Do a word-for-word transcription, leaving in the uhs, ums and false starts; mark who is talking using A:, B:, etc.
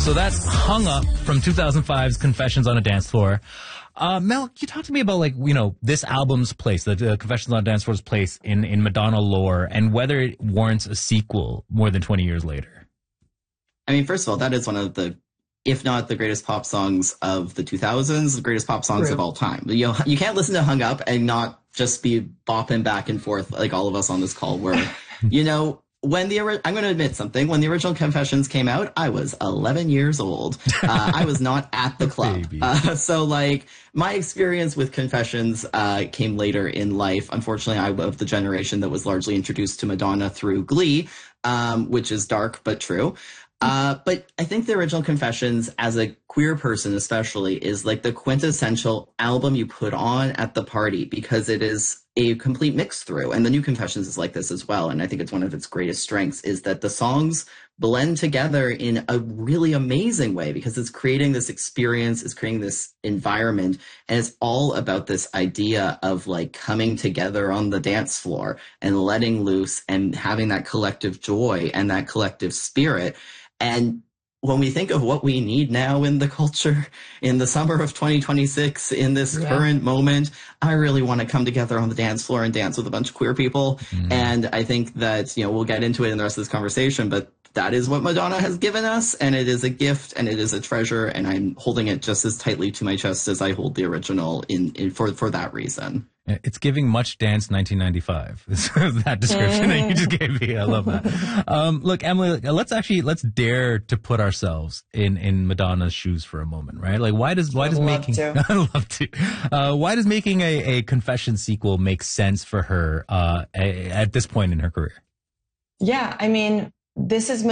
A: So that's Hung Up from two thousand five's Confessions on a Dance Floor. Uh, Mel, can you talk to me about, like, you know, this album's place, the uh, Confessions on a Dance Floor's place in, in Madonna lore, and whether it warrants a sequel more than twenty years later?
B: I mean, first of all, that is one of the, if not the greatest pop songs of the two thousands, the greatest pop songs
C: True.
B: of all time. You know, you can't listen to Hung Up and not just be bopping back and forth like all of us on this call were. You know, when the, I'm going to admit something. When the original Confessions came out, I was eleven years old. Uh, I was not at the club. Uh, so, like, my experience with Confessions uh, came later in life. Unfortunately, I'm of the generation that was largely introduced to Madonna through Glee, um, which is dark but true. Uh, but I think the original Confessions, as a queer person especially, is like the quintessential album you put on at the party because it is a complete mix through. And the new Confessions is like this as well. And I think it's one of its greatest strengths is that the songs blend together in a really amazing way because it's creating this experience, it's creating this environment, and it's all about this idea of like coming together on the dance floor and letting loose and having that collective joy and that collective spirit. And when we think of what we need now in the culture, in the summer of twenty twenty-six, in this yeah. current moment, I really want to come together on the dance floor and dance with a bunch of queer people. Mm. And I think that, you know, we'll get into it in the rest of this conversation, but that is what Madonna has given us, and it is a gift, and it is a treasure, and I'm holding it just as tightly to my chest as I hold the original in, in for, for that reason.
A: It's giving Much Dance nineteen ninety-five. That description that you just gave me. I love that. Um, look, Emily, let's actually, let's dare to put ourselves in, in Madonna's shoes for a moment, right? Like, why does, why does making, I'd love to, uh, why does making a, a Confession sequel make sense for her, uh, a, at this point in her career?
C: Yeah. I mean, this is